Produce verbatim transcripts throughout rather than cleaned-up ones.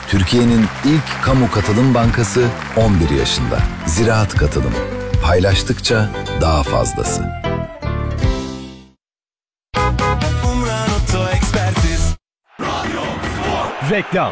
Türkiye'nin ilk kamu katılım bankası on bir yaşında. Ziraat Katılım. Paylaştıkça daha fazlası. Reklam.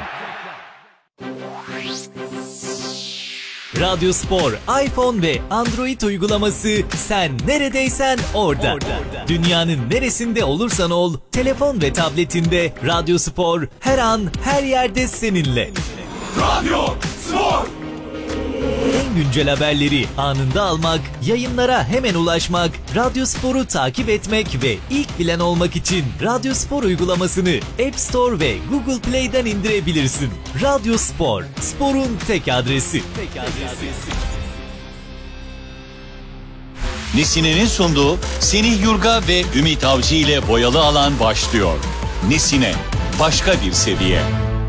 Radyo Spor, iPhone ve Android uygulaması sen neredeysen orada. orada. Dünyanın neresinde olursan ol, telefon ve tabletinde Radyo Spor her an her yerde seninle. Radyo Spor. En güncel haberleri anında almak, yayınlara hemen ulaşmak, Radyo Spor'u takip etmek ve ilk bilen olmak için Radyo Spor uygulamasını App Store ve Google Play'den indirebilirsin. Radyo Spor, sporun tek adresi. Tek adresi. Nesine'nin sunduğu Semih Yurga ve Ümit Avcı ile Boyalı Alan başlıyor. Nesine, başka bir seviye.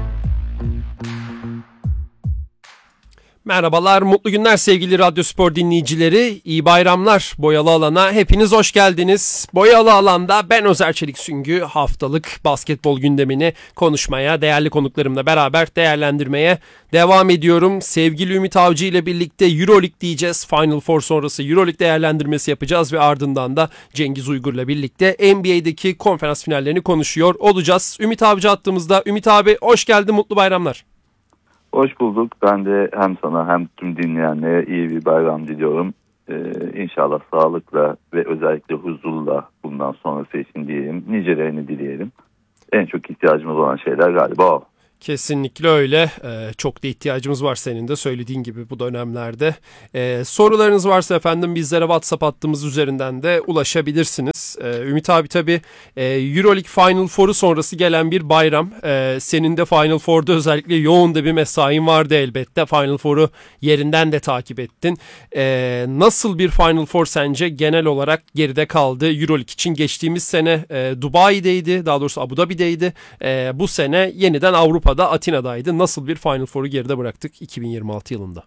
Merhabalar, mutlu günler sevgili Radyo Spor dinleyicileri. İyi bayramlar Boyalı Alan'a. Hepiniz hoş geldiniz. Boyalı Alan'da ben Özer Çelik Süngü haftalık basketbol gündemini konuşmaya, değerli konuklarımla beraber değerlendirmeye devam ediyorum. Sevgili Ümit Avcı ile birlikte Euroleague diyeceğiz. Final Four sonrası Euroleague değerlendirmesi yapacağız ve ardından da Cengiz Uygur'la birlikte N B A'deki konferans finallerini konuşuyor olacağız. Ümit Avcı attığımızda. Ümit abi hoş geldin, mutlu bayramlar. Hoş bulduk. Ben de hem sana hem tüm dinleyenlere iyi bir bayram diliyorum. Ee, İnşallah sağlıkla ve özellikle huzurla bundan sonrası için diyelim. Nicelerini dileyelim. En çok ihtiyacımız olan şeyler galiba o. Kesinlikle öyle. Ee, çok da ihtiyacımız var senin de söylediğin gibi bu dönemlerde. Ee, sorularınız varsa efendim bizlere WhatsApp hattımız üzerinden de ulaşabilirsiniz. Ee, Ümit abi tabii e, Euroleague Final Four'u sonrası gelen bir bayram. Ee, senin de Final Four'da özellikle yoğun da bir mesain vardı elbette. Final Four'u yerinden de takip ettin. Ee, nasıl bir Final Four sence genel olarak geride kaldı Euroleague için? Geçtiğimiz sene e, Dubai'deydi, daha doğrusu Abu Dhabi'deydi. E, bu sene yeniden Avrupa da Atina'daydı. Nasıl bir Final Four'u geride bıraktık iki bin yirmi altı yılında?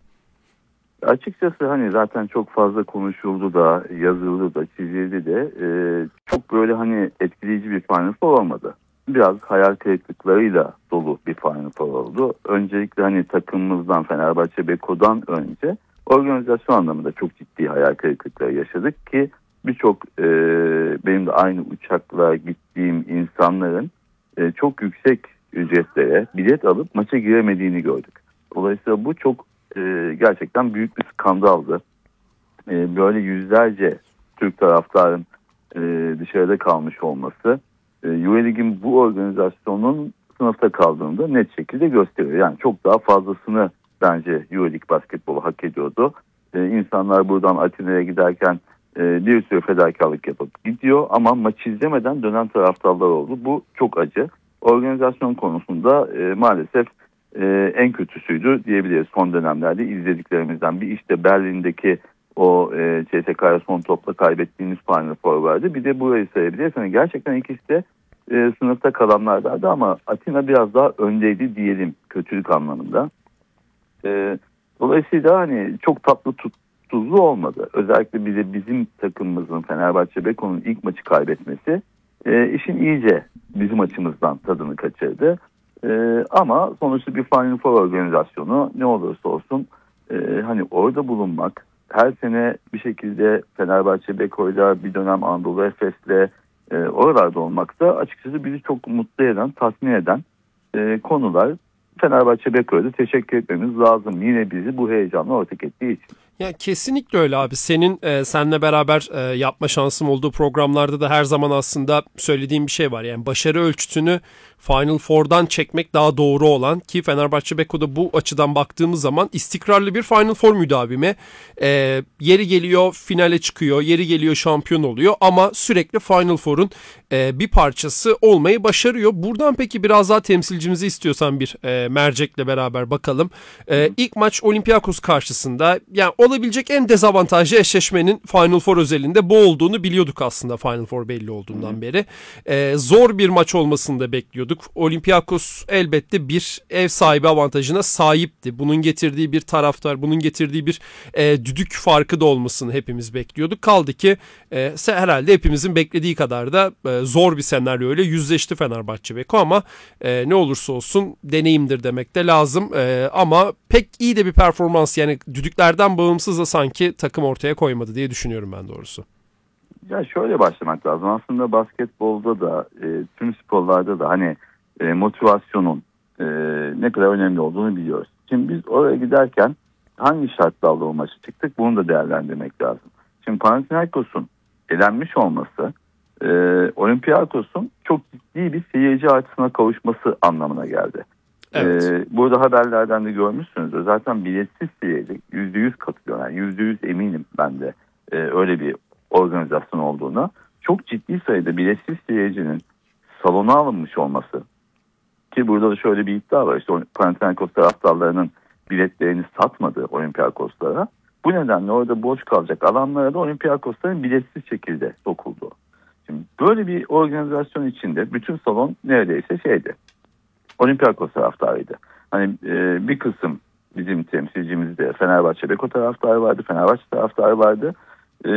Açıkçası hani zaten çok fazla konuşuldu da, yazıldı da, çizildi de e, çok böyle hani etkileyici bir Final Four olmadı. Biraz hayal kırıklıklarıyla dolu bir Final Four oldu. Öncelikle hani takımımızdan, Fenerbahçe Beko'dan önce organizasyon anlamında çok ciddi hayal kırıklıkları yaşadık ki birçok e, benim de aynı uçakla gittiğim insanların e, çok yüksek ücretlere bilet alıp maça giremediğini gördük. Dolayısıyla bu çok e, gerçekten büyük bir skandaldı. E, böyle yüzlerce Türk taraftarın e, dışarıda kalmış olması e, Euroleague'in bu organizasyonun sınıfta kaldığını da net şekilde gösteriyor. Yani çok daha fazlasını bence Euroleague basketbolu hak ediyordu. E, insanlar buradan Atina'ya giderken e, bir sürü fedakarlık yapıp gidiyor ama maç izlemeden dönen taraftarlar oldu. Bu çok acı. Organizasyon konusunda e, maalesef e, en kötüsüydü diyebiliriz son dönemlerde izlediklerimizden. Bir işte Berlin'deki o e, C S K'ya son topla kaybettiğimiz Final Four vardı. Bir de burayı sayabiliriz. Yani gerçekten ikisi de e, sınıfta kalanlardı ama Atina biraz daha öndeydi diyelim kötülük anlamında. E, dolayısıyla hani çok tatlı tut, tuzlu olmadı. Özellikle bize bizim takımımızın Fenerbahçe Beko'nun ilk maçı kaybetmesi E, işin iyice bizim açımızdan tadını kaçırdı. E, ama sonuçta bir Final Four organizasyonu ne olursa olsun e, hani orada bulunmak, her sene bir şekilde Fenerbahçe Beko'yla bir dönem Anadolu Efes'le e, oralarda olmak da açıkçası bizi çok mutlu eden, tatmin eden e, konular. Fenerbahçe Beko'ya da teşekkür etmemiz lazım. Yine bizi bu heyecanla ortak ettiği için. Ya kesinlikle öyle abi. Senin e, seninle beraber e, yapma şansım olduğu programlarda da her zaman aslında söylediğim bir şey var. Yani başarı ölçütünü Final Four'dan çekmek daha doğru olan ki Fenerbahçe Beko'da bu açıdan baktığımız zaman istikrarlı bir Final Four müdavimi. E, yeri geliyor finale çıkıyor, yeri geliyor şampiyon oluyor ama sürekli Final Four'un e, bir parçası olmayı başarıyor. Buradan peki biraz daha temsilcimizi istiyorsan bir e, mercekle beraber bakalım. E, ilk maç Olympiakos karşısında, yani olabilecek en dezavantajlı eşleşmenin Final Four özelinde bu olduğunu biliyorduk aslında Final Four belli olduğundan beri. E, zor bir maç olmasını da bekliyorduk. bekliyorduk. Olympiakos elbette bir ev sahibi avantajına sahipti. Bunun getirdiği bir taraftar, bunun getirdiği bir e, düdük farkı da olmasını hepimiz bekliyorduk. Kaldı ki e, herhalde hepimizin beklediği kadar da e, zor bir senaryo ile yüzleşti Fenerbahçe Beko ama e, ne olursa olsun deneyimdir demek de lazım. E, ama pek iyi de bir performans, yani düdüklerden bağımsız da sanki takım ortaya koymadı diye düşünüyorum ben doğrusu. Ya şöyle başlamak lazım. Aslında basketbolda da e, tüm sporlarda da hani e, motivasyonun e, ne kadar önemli olduğunu biliyoruz. Şimdi biz oraya giderken hangi şartlarla o maçı çıktık, bunu da değerlendirmek lazım. Şimdi Panathinaikos'un elenmiş olması e, Olympiakos'un çok ciddi bir seyirci artısına kavuşması anlamına geldi. Evet. E, burada haberlerden de görmüşsünüzdür. Zaten biletsiz seyirci yüzde yüz katılıyor. Yani yüzde yüz eminim ben de e, öyle bir organizasyon olduğuna. Çok ciddi sayıda biletsiz seyircinin salona alınmış olması, ki burada da şöyle bir iddia var, işte Panathinaikos taraftarlarının biletlerini satmadığı Olympiakoslara, bu nedenle orada boş kalacak alanlara da Olympiakosların biletsiz şekilde sokuldu. Şimdi böyle bir organizasyon içinde bütün salon neredeyse şeydi, Olympiakos taraftarıydı. Hani e, bir kısım bizim temsilcimizde Fenerbahçe Beko taraftarı vardı, Fenerbahçe taraftarı vardı. E,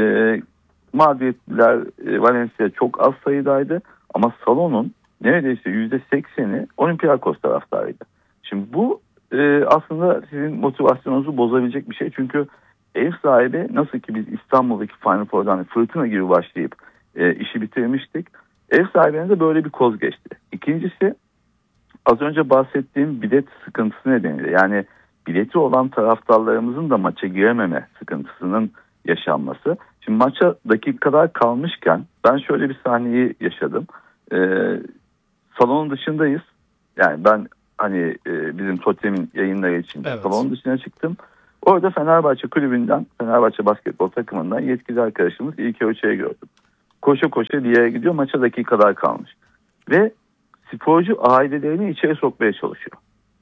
Madridliler, e, Valencia çok az sayıdaydı ama salonun neredeyse yüzde sekseni Olympiakos taraftarıydı. Şimdi bu e, aslında sizin motivasyonunuzu bozabilecek bir şey. Çünkü ev sahibi, nasıl ki biz İstanbul'daki Final Four'dan fırtına gibi başlayıp e, işi bitirmiştik. Ev sahibine de böyle bir koz geçti. İkincisi, az önce bahsettiğim bilet sıkıntısı nedeniyle, yani bileti olan taraftarlarımızın da maça girememe sıkıntısının yaşanması. Şimdi maça dakikalar kalmışken ben şöyle bir sahneyi yaşadım. Ee, salonun dışındayız. Yani ben hani e, bizim Totem'in yayınları için evet. salonun dışına çıktım. Orada Fenerbahçe kulübünden, Fenerbahçe basketbol takımından yetkili arkadaşımız İlker Uçay'ı gördüm. Koşa koşa bir yere gidiyor. Maça dakikalar kalmış. Ve sporcu ailelerini içeri sokmaya çalışıyor.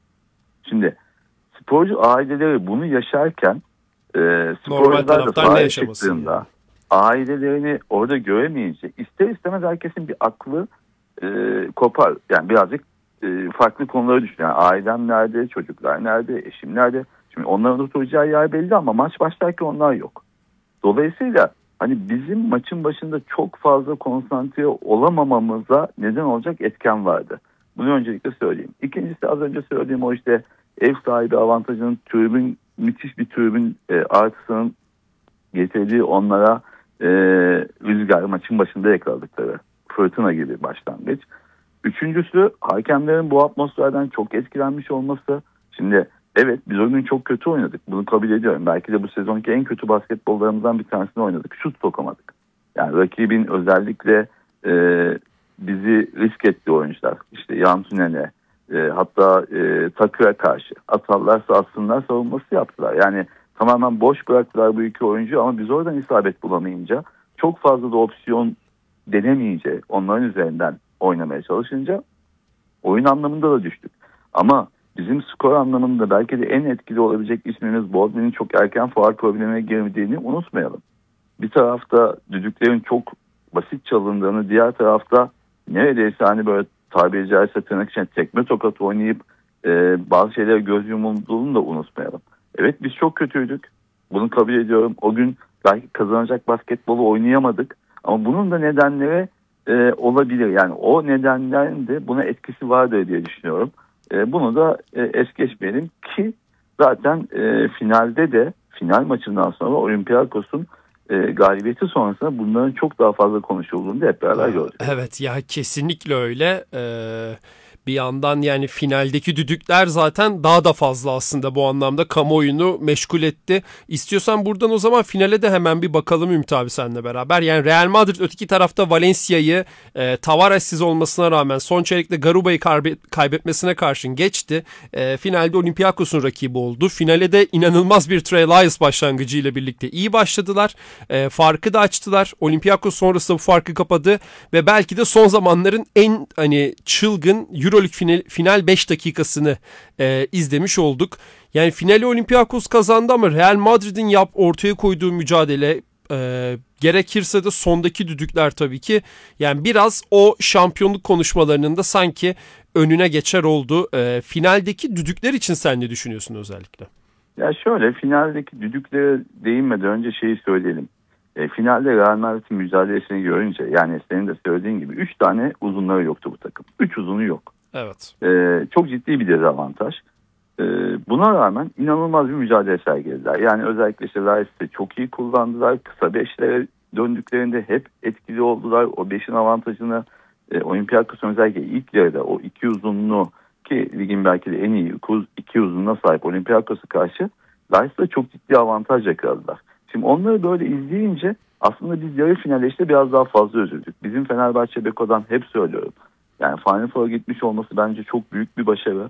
Şimdi sporcu aileleri bunu yaşarken e, sporcular da sahaya çıktığında ailelerini orada göremeyince ister istemez herkesin bir aklı e, kopar. Yani birazcık e, farklı konuları düşünüyor. Yani ailem nerede, çocuklar nerede, eşim nerede? Şimdi onların oturacağı yer belli ama maç başlarken onlar yok. Dolayısıyla hani bizim maçın başında çok fazla konsantre olamamamıza neden olacak etken vardı. Bunu öncelikle söyleyeyim. İkincisi, az önce söylediğim o işte ev sahibi avantajının, tribün, müthiş bir tribün e, artısının getirdiği onlara e, rüzgar, maçın başında yakaladıkları fırtına gibi başlangıç. Üçüncüsü, hakemlerin bu atmosferden çok etkilenmiş olması. Şimdi evet, biz o gün çok kötü oynadık. Bunu kabul ediyorum. Belki de bu sezonki en kötü basketbollarımızdan bir tanesini oynadık. Şut sokamadık. Yani rakibin özellikle e, bizi risk ettiği oyuncular, İşte Yan Tünel'e, e, hatta e, Takır'a karşı atarlarsa atsınlar savunması yaptılar. Yani tamamen boş bıraktılar bu iki oyuncu ama biz oradan isabet bulamayınca, çok fazla da opsiyon denemeyince, onların üzerinden oynamaya çalışınca oyun anlamında da düştük. Ama bizim skor anlamında belki de en etkili olabilecek ismimiz Baldwin'in çok erken faul problemine girdiğini unutmayalım. Bir tarafta düdüklerin çok basit çalındığını, diğer tarafta neredeyse hani böyle tabiri caizse tırnak içinde tekme tokat oynayıp e, bazı şeylere göz yumulduğunu da unutmayalım. Evet, biz çok kötüydük. Bunu kabul ediyorum. O gün belki kazanacak basketbolu oynayamadık. Ama bunun da nedenleri e, olabilir. Yani o nedenlerin de buna etkisi vardır diye düşünüyorum. E, bunu da e, es geçmeyelim ki zaten e, finalde de, final maçından sonra Olympiakos'un e, galibiyeti sonrasında bunların çok daha fazla konuşulduğunu da hep beraber gördük. Evet ya, kesinlikle öyle. Ee, bir yandan yani finaldeki düdükler zaten daha da fazla aslında bu anlamda kamuoyunu meşgul etti. İstiyorsan buradan o zaman finale de hemen bir bakalım Ümit abi seninle beraber. Yani Real Madrid öteki tarafta Valencia'yı e, Tavares'siz olmasına rağmen son çeyrekte Garuba'yı kaybetmesine karşın geçti. E, finalde Olympiakos'un rakibi oldu. Finale de inanılmaz bir Trey Lyles başlangıcı ile birlikte iyi başladılar. E, farkı da açtılar. Olympiakos sonrası bu farkı kapadı ve belki de son zamanların en hani çılgın Euroleague final, final beş dakikasını e, izlemiş olduk. Yani finali Olympiakos kazandı ama Real Madrid'in yap ortaya koyduğu mücadele, Ee, gerekirse de sondaki düdükler tabii ki. Yani biraz o şampiyonluk konuşmalarının da sanki önüne geçer oldu. Ee, finaldeki düdükler için sen ne düşünüyorsun özellikle? Ya şöyle, finaldeki düdüklere değinmeden önce şeyi söyleyelim. E, finalde Real Madrid'in mücadelesini görünce, yani senin de söylediğin gibi üç tane uzunları yoktu bu takım. üç uzunu yok. Evet. E, çok ciddi bir dezavantaj. E, buna rağmen inanılmaz bir mücadele sergilediler. Yani özellikle işte Rice'ı çok iyi kullandılar. Kısa beşlere döndüklerinde hep etkili oldular. O beşin avantajını e, Olympiakos'un özellikle ilk yarıda o iki uzunluğu, ki ligin belki de en iyi iki uzunluğuna sahip Olympiakos'a karşı Rice'la çok ciddi avantaj yakaladılar. Şimdi onları böyle izleyince aslında biz yarı finalde işte biraz daha fazla üzüldük. Bizim Fenerbahçe Beko'dan hep söylüyorum. Yani Final Four'a gitmiş olması bence çok büyük bir başarı.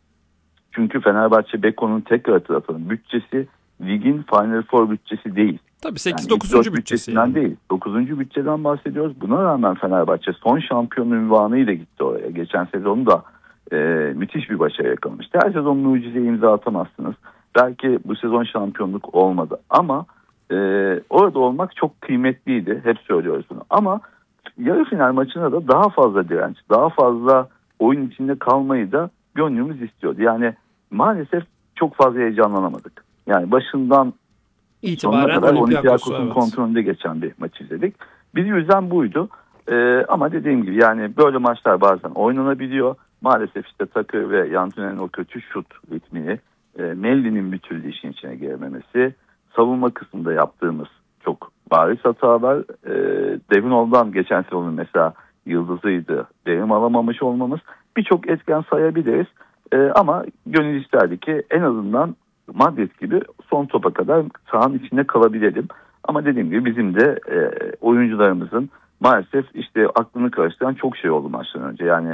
Çünkü Fenerbahçe Beko'nun tekrar hatırlatalım, bütçesi ligin Final Four bütçesi değil. Tabii sekiz Yani dokuzuncu bütçesi yani. Değil. dokuzuncu bütçeden bahsediyoruz. Buna rağmen Fenerbahçe son şampiyon unvanıyla gitti oraya. Geçen sezonu da e, müthiş bir başarı yakalamıştı. Her sezon mucize imza atamazsınız. Belki bu sezon şampiyonluk olmadı ama e, orada olmak çok kıymetliydi. Hep söylüyoruz bunu. Ama yarı final maçında da daha fazla direnç, daha fazla oyun içinde kalmayı da gönlümüz istiyordu. Yani maalesef çok fazla heyecanlanamadık. Yani başından sonuna kadar Olympiakos'un evet. kontrolünde geçen bir maç izledik. Bir yüzden buydu. Ee, ama dediğim gibi yani böyle maçlar bazen oynanabiliyor. Maalesef işte Takır ve Yantunen'in o kötü şut ritmini, e, Melli'nin bir türlü işin içine girmemesi, savunma kısmında yaptığımız çok bariz hatalar. E, Devin Oldan geçen sezonun mesela yıldızıydı. Devim alamamış olmamız, birçok etken sayabiliriz. E, ama gönül isterdi ki en azından Madrid gibi son topa kadar sahanın içinde kalabilelim. Ama dediğim gibi bizim de e, oyuncularımızın maalesef işte aklını karıştıran çok şey oldu maçtan önce. Yani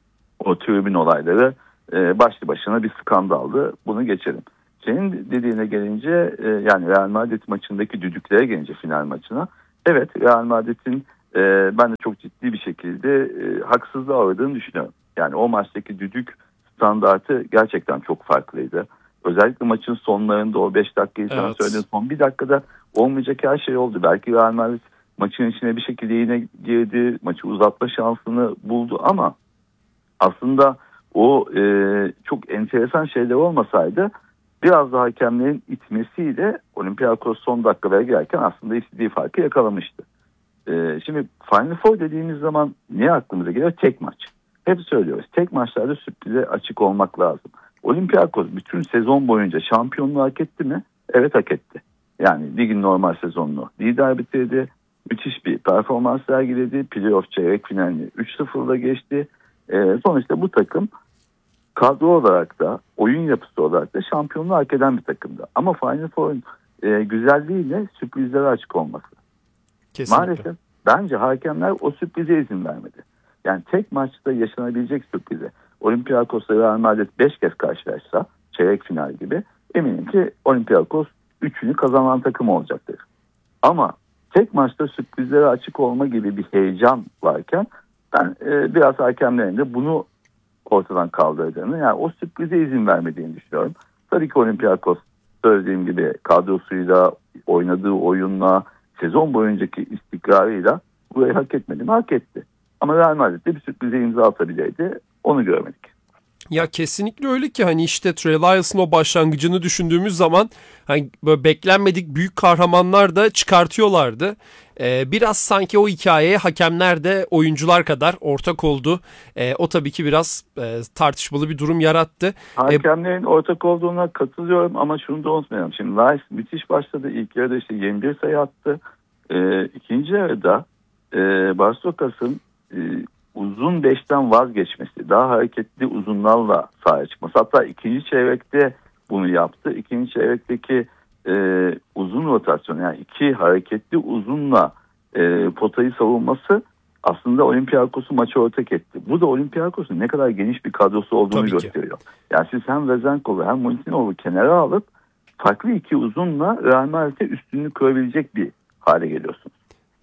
o tribün olayları e, başlı başına bir skandaldı. Bunu geçelim. Senin dediğine gelince e, yani Real Madrid maçındaki düdüklere gelince final maçına. Evet, Real Madrid'in e, ben de çok ciddi bir şekilde e, haksızlığa uğradığını düşünüyorum. Yani o maçtaki düdük standartı gerçekten çok farklıydı. Özellikle maçın sonlarında o beş dakikayı evet. sana söylediğim son bir dakikada olmayacak her şey oldu. Belki Real Madrid maçın içine bir şekilde yine girdi, maçı uzatma şansını buldu ama aslında o e, çok enteresan şeyler olmasaydı biraz daha hakemlerin itmesiyle Olympiakos son dakikalara gelirken aslında istediği farkı yakalamıştı. E, şimdi Final Four dediğimiz zaman ne aklımıza geliyor? Tek maç. Hep söylüyoruz. Tek maçlarda sürprize açık olmak lazım. Olympiakos bütün sezon boyunca şampiyonluğu hak etti mi? Evet, hak etti. Yani ligin normal sezonunu lider bitirdi. Müthiş bir performans sergiledi. Playoff çeyrek finalini üç sıfırla geçti. Ee, sonuçta bu takım kadro olarak da oyun yapısı olarak da şampiyonluğu hak eden bir takımdı. Ama Final Four'un e, güzelliğiyle sürprizlere açık olması. Kesinlikle. Maalesef bence hakemler o sürprize izin vermedi. Yani tek maçta yaşanabilecek sürprize Olympiakos'la Real Madrid beş kez karşılaşsa çeyrek final gibi eminim ki Olympiakos üçünü kazanan takım olacaktır. Ama tek maçta sürprizlere açık olma gibi bir heyecan varken ben e, biraz hakemlerin de bunu ortadan kaldırdığını, yani o sürprize izin vermediğini düşünüyorum. Tabii ki Olympiakos söylediğim gibi kadrosuyla, oynadığı oyunla, sezon boyuncaki istikrarıyla burayı hak etmedi mi? Hak etti. Ama Real Madrid'de bir sürprize imza atabilirdi. Onu görmedik. Ya kesinlikle öyle ki hani işte Trey Lyons'ın o başlangıcını düşündüğümüz zaman hani böyle beklenmedik büyük kahramanlar da çıkartıyorlardı. Ee, biraz sanki o hikayeye hakemler de oyuncular kadar ortak oldu. Ee, o tabii ki biraz e, tartışmalı bir durum yarattı. Hakemlerin ee, ortak olduğuna katılıyorum ama şunu da unutmayalım. Şimdi Lyons müthiş başladı. İlk yarıda işte yirmi bir sayı attı. Ee, ikinci yarıda e, Barstokas'ın e, uzun beşten vazgeçmesi, daha hareketli uzunlarla sahaya çıkması. Hatta ikinci çeyrekte bunu yaptı. İkinci çeyrekteki e, uzun rotasyon, yani iki hareketli uzunla e, potayı savunması aslında Olympiakos'u maça ortak etti. Bu da Olympiakos'un ne kadar geniş bir kadrosu olduğunu Tabii gösteriyor. Ki. Yani siz hem Vezenkov'u hem Molitinov'u kenara alıp farklı iki uzunla Real Madrid'e üstünlük kurabilecek bir hale geliyorsunuz.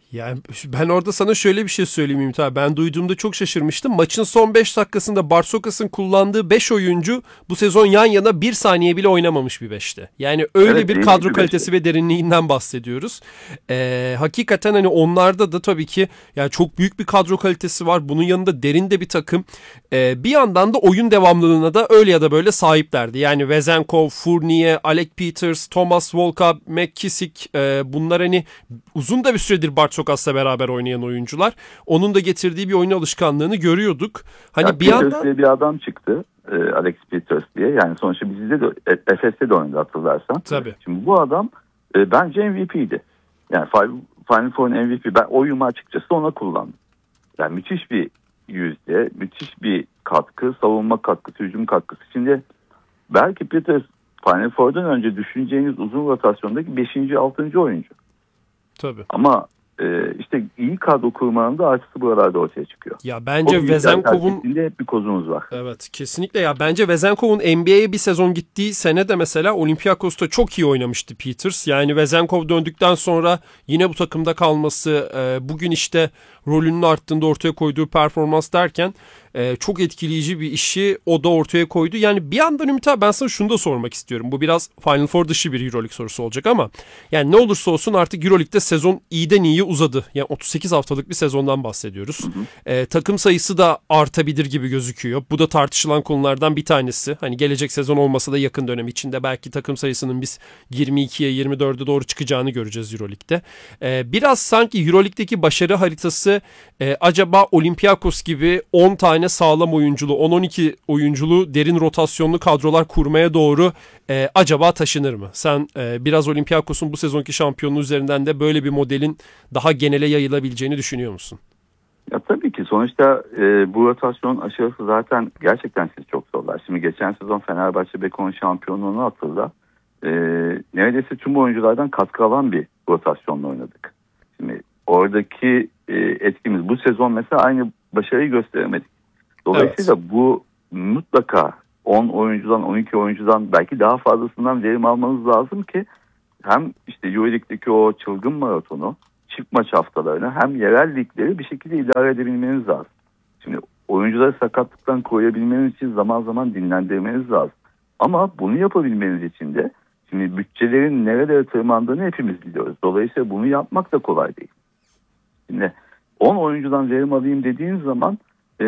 Yani ben orada sana şöyle bir şey söyleyeyim Ümit abi. Ben duyduğumda çok şaşırmıştım. Maçın son beş dakikasında Barsokas'ın kullandığı beş oyuncu bu sezon yan yana bir saniye bile oynamamış bir beşte. Yani öyle Evet, bir değil kadro bir kalitesi ve derinliğinden bahsediyoruz. Ee, hakikaten hani onlarda da tabii ki yani çok büyük bir kadro kalitesi var. Bunun yanında derin de bir takım. Ee, bir yandan da oyun devamlılığına da öyle ya da böyle sahiplerdi. Yani Vezenkov, Fournier, Alec Peters, Thomas Volkov, McKissick e, bunlar hani uzun da bir süredir Bartsokas'la beraber oynayan oyuncular. Onun da getirdiği bir oyun alışkanlığını görüyorduk. Hani ya bir Peters yandan diye bir adam çıktı. E, Alex Peters diye. Yani sonuçta bizde de e, Efes'te de oynadı hatırlarsan. Tabii. Şimdi bu adam e, bence M V P'ydi. Yani Final Four'un M V P. Ben oyumu açıkçası ona kullandım. Yani müthiş bir yüzde, müthiş bir katkı, savunma katkısı, hücum katkısı. Şimdi belki Peters Final Four'dan önce düşüneceğiniz uzun rotasyondaki beşinci altıncı oyuncu. tabii. Ama e, işte iyi kadro kurmanın da artısı buralarda ortaya çıkıyor. Ya bence O büyükler Vezenkov'un tercihinde hep bir kozumuz var. evet kesinlikle ya bence Vezenkov'un N B A'ye bir sezon gittiği sene de mesela Olympiakos'ta çok iyi oynamıştı Peters. Yani Vezenkov döndükten sonra yine bu takımda kalması, e, bugün işte rolünün arttığında ortaya koyduğu performans derken e, çok etkileyici bir işi o da ortaya koydu. Yani bir yandan Ümit abi ben sana şunu da sormak istiyorum. Bu biraz Final Four dışı bir EuroLeague sorusu olacak ama yani ne olursa olsun artık EuroLeague'de sezon iyiden iyiye uzadı. Yani otuz sekiz haftalık bir sezondan bahsediyoruz. Hı hı. E, takım sayısı da artabilir gibi gözüküyor. Bu da tartışılan konulardan bir tanesi. Hani gelecek sezon olmasa da yakın dönem içinde belki takım sayısının biz yirmi ikiye yirmi dörde doğru çıkacağını göreceğiz EuroLeague'de. E, biraz sanki EuroLeague'deki başarı haritası e, acaba Olympiakos gibi on tane sağlam oyunculu, on on iki oyunculu derin rotasyonlu kadrolar kurmaya doğru e, acaba taşınır mı? Sen e, biraz Olympiakos'un bu sezonki şampiyonluğu üzerinden de böyle bir modelin daha genele yayılabileceğini düşünüyor musun? Ya tabii ki sonuçta e, bu rotasyon aşırısı zaten gerçekten sizi çok zorlar. Şimdi geçen sezon Fenerbahçe Beko'nun şampiyonluğunu hatırla. E, neredeyse tüm oyunculardan katkı alan bir rotasyonla oynadık. Şimdi oradaki e, etkimiz bu sezon mesela aynı başarıyı gösteremedik. Dolayısıyla evet. Bu mutlaka on oyuncudan on iki oyuncudan belki daha fazlasından verim almanız lazım ki hem işte EuroLeague'deki o çılgın maratonu çift maç haftalarını hem yerel ligleri bir şekilde idare edebilmeniz lazım. Şimdi oyuncuları sakatlıktan koruyabilmeniz için zaman zaman dinlendirmeniz lazım. Ama bunu yapabilmeniz için de şimdi bütçelerin nerelere tırmandığını hepimiz biliyoruz. Dolayısıyla bunu yapmak da kolay değil. Şimdi on oyuncudan verim alayım dediğin zaman e,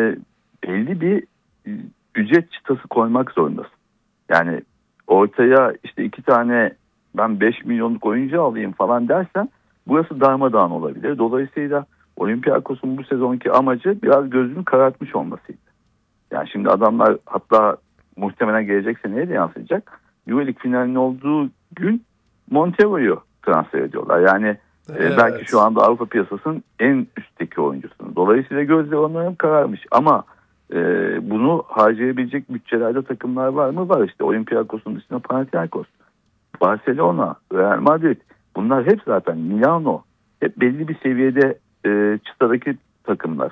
belli bir ücret çıtası koymak zorundasın. Yani ortaya işte iki tane ben beş milyonluk oyuncu alayım falan dersen burası darmadağın olabilir. Dolayısıyla Olympiakos'un bu sezonki amacı biraz gözünü karartmış olmasıydı. Yani şimdi adamlar hatta muhtemelen gelecek seneye de yansıyacak. EuroLeague finalinin olduğu gün Montero'yu transfer ediyorlar. Yani evet. e, belki şu anda Avrupa piyasasının en üstteki oyuncusunu. Dolayısıyla gözleri onların kararmış. Ama e, bunu harcayabilecek bütçelerde takımlar var mı? Var işte. Olympiakos'un dışında Panathinaikos, Barcelona, Real Madrid. Bunlar hep zaten Milano. Hep belli bir seviyede e, çıtadaki takımlar.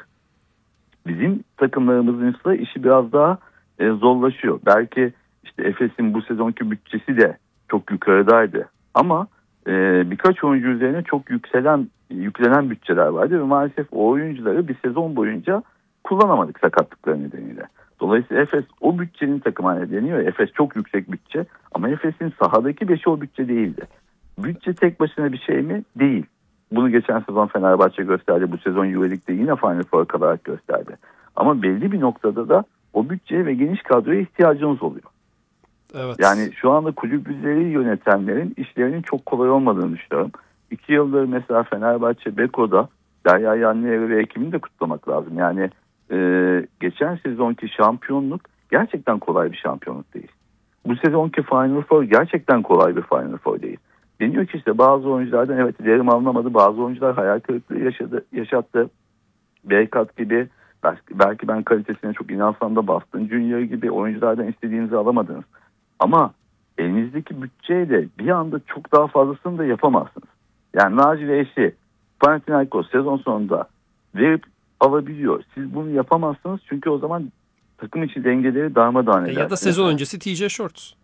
Bizim takımlarımızın ise işi biraz daha e, zorlaşıyor. Belki işte Efes'in bu sezonki bütçesi de çok yukarıdaydı. Ama e, birkaç oyuncu üzerine çok yükselen yüklenen bütçeler vardı ve maalesef o oyuncuları bir sezon boyunca kullanamadık sakatlıkları nedeniyle. Dolayısıyla Efes o bütçenin takım haline deniyor. Efes çok yüksek bütçe ama Efes'in sahadaki beşi o bütçe değildi. Bütçe tek başına bir şey mi? Değil. Bunu geçen sezon Fenerbahçe gösterdi. Bu sezon EuroLeague'de yine Final Four'a kalarak gösterdi. Ama belli bir noktada da o bütçeye ve geniş kadroya ihtiyacınız oluyor. Evet. Yani şu anda kulüpleri yönetenlerin işlerinin çok kolay olmadığını düşünüyorum. İki yıldır mesela Fenerbahçe Beko'da Derya Yanlıer'i ve ekibini de kutlamak lazım. Yani e, geçen sezonki şampiyonluk gerçekten kolay bir şampiyonluk değil. Bu sezonki Final Four gerçekten kolay bir Final Four değil. Deniyor ki işte bazı oyunculardan evet verim alınamadı, bazı oyuncular hayal kırıklığı yaşadı, yaşattı. Beykat gibi belki, belki ben kalitesine çok inansam da Boston Junior gibi oyunculardan istediğinizi alamadınız. Ama elinizdeki bütçeyle bir anda çok daha fazlasını da yapamazsınız. Yani Naci ve eşi Panathinaikos sezon sonunda verip alabiliyor. Siz bunu yapamazsınız çünkü o zaman takım içi dengeleri darmadağın eder. Ya da sezon öncesi T J Shorts.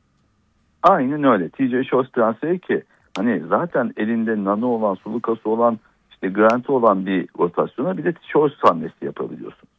Aynen öyle. T J Shorts transferi ki hani zaten elinde Nano olan, Sulukası olan işte garanti olan bir rotasyona bir de tişört hamlesi yapabiliyorsunuz.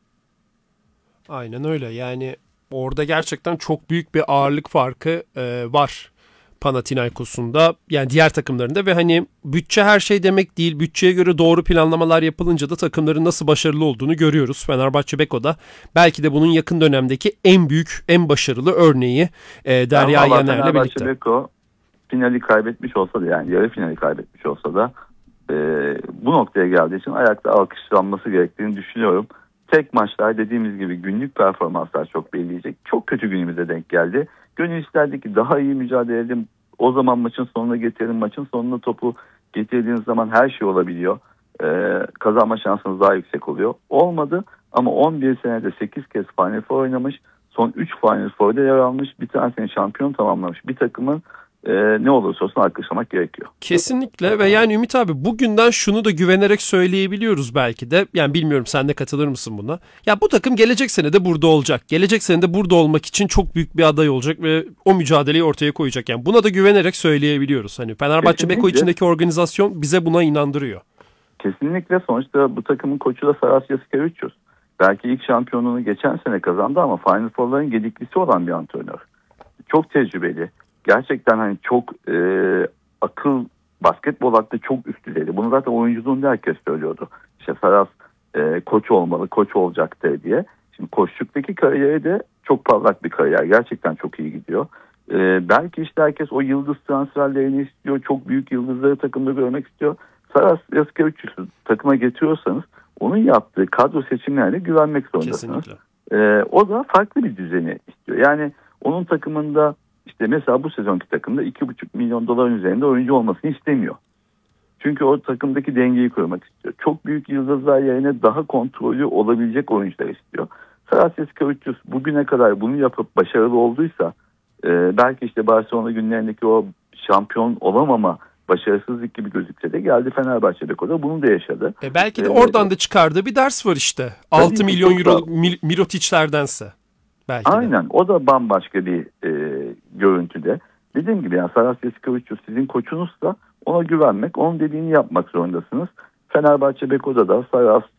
Aynen öyle. Yani orada gerçekten çok büyük bir ağırlık farkı e, var Panathinaikos'un da, yani diğer takımlarında. Ve hani bütçe her şey demek değil. Bütçeye göre doğru planlamalar yapılınca da takımların nasıl başarılı olduğunu görüyoruz. Fenerbahçe Beko'da belki de bunun yakın dönemdeki en büyük, en başarılı örneği e, Derya Yani Yener'le birlikte. Fenerbahçe Beko finali kaybetmiş olsa da, yani yarı finali kaybetmiş olsa da e, bu noktaya geldiği için ayakta alkışlanması gerektiğini düşünüyorum. Tek maçlar, dediğimiz gibi günlük performanslar çok belirleyecek. Çok kötü günümüze denk geldi. Gönül isterdi ki daha iyi mücadele edelim. O zaman maçın sonuna getirelim. Maçın sonuna topu getirdiğiniz zaman her şey olabiliyor. Ee, kazanma şansınız daha yüksek oluyor. Olmadı ama on bir senede sekiz kez Final Four oynamış. Son üç Final Four'da yer almış. Bir tanesini şampiyon tamamlamış bir takımın e, ne olursa olsun alkışlamak gerekiyor. Kesinlikle. Ve yani Ümit abi, bugünden şunu da güvenerek söyleyebiliyoruz belki de. Yani bilmiyorum, sen de katılır mısın buna? Ya bu takım gelecek sene de burada olacak. Gelecek sene de burada olmak için çok büyük bir aday olacak ve o mücadeleyi ortaya koyacak. Yani buna da güvenerek söyleyebiliyoruz. Hani Fenerbahçe Kesinlikle. Beko içindeki organizasyon bize buna inandırıyor. Kesinlikle. Sonuçta bu takımın koçu da Saras Yasikevicius. Belki ilk şampiyonluğunu geçen sene kazandı ama Final Four'ların gediklisi olan bir antrenör. Çok tecrübeli. Gerçekten hani çok e, akıl, basketbol hakkında çok üst düzeydi. Bunu zaten oyunculuğunda herkes söylüyordu. İşte Saras e, koç olmalı, koç olacaktı diye. Şimdi koçluktaki kariyeri de çok parlak bir kariyer. Gerçekten çok iyi gidiyor. E, belki işte herkes o yıldız transferlerini istiyor. Çok büyük yıldızları takımda görmek istiyor. Saras Yasikevicius'u takıma getiriyorsanız onun yaptığı kadro seçimlerine güvenmek zorundasınız. Kesinlikle. E, o da farklı bir düzeni istiyor. Yani onun takımında İşte mesela bu sezonki takımda iki buçuk milyon doların üzerinde oyuncu olmasını istemiyor. Çünkü o takımdaki dengeyi kurmak istiyor. Çok büyük yıldızlar yerine daha kontrollü olabilecek oyuncular istiyor. Saras Yasikevicius bugüne kadar bunu yapıp başarılı olduysa e, belki işte Barcelona günlerindeki o şampiyon olamama, başarısızlık gibi gözükse de geldi Fenerbahçe Beko'da bunu da yaşadı. E belki de Ee, oradan da çıkardığı bir ders var işte. altı milyon çok euro da- Mil- Mirotic'lerdense. Belki de. Aynen, o da bambaşka bir e, görüntüde. Dediğim gibi yani Saras Yasikevicius sizin koçunuzsa ona güvenmek, onun dediğini yapmak zorundasınız. Fenerbahçe Beko'da da Saras